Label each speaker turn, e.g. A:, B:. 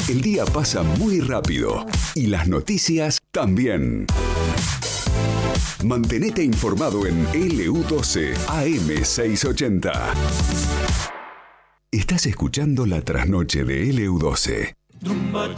A: El día pasa muy rápido y las noticias también. Mantenete informado en LU12 AM680. Estás escuchando la trasnoche de LU12.
B: Rumba